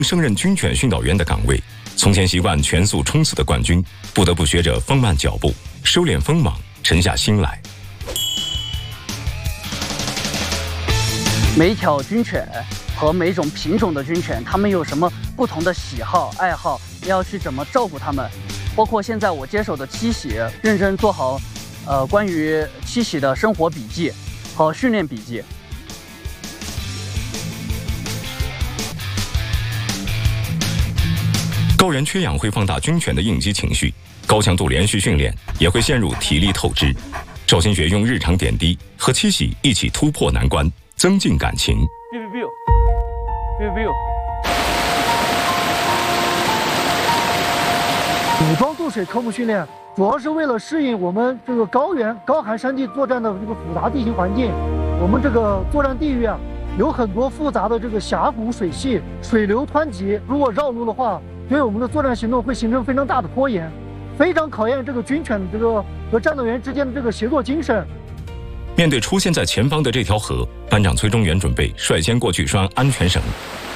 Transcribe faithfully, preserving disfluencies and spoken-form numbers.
升任军犬训导员的岗位，从前习惯全速冲刺的冠军，不得不学着放慢脚步，收敛锋芒，沉下心来。 每一条军犬和每一种品种的军犬，它们有什么不同的喜好、爱好，要去怎么照顾它们？包括现在我接手的七喜，认真做好，呃，关于七喜的生活笔记和训练笔记。 高原缺氧会放大军犬的应激情绪，高强度连续训练也会陷入体力透支。赵新学用日常点滴和七喜一起突破难关，增进感情。 biu biu biu biu。 武装渡水科目训练主要是为了适应我们这个高原高寒山地作战的这个复杂地形环境。我们这个作战地域啊，有很多复杂的这个峡谷水系，水流湍急，如果绕路的话，对我们的作战行动会形成非常大的拖延，非常考验这个军犬这个和战斗员之间的这个协作精神。 面对出现在前方的这条河，班长崔中原准备率先过去拴安全绳。